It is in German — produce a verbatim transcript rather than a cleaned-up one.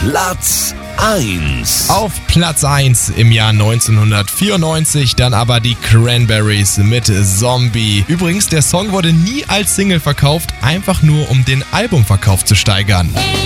Platz eins. Auf Platz eins im Jahr neunzehnhundertvierundneunzig, dann aber die Cranberries mit Zombie. Übrigens, der Song wurde nie als Single verkauft, einfach nur um den Albumverkauf zu steigern.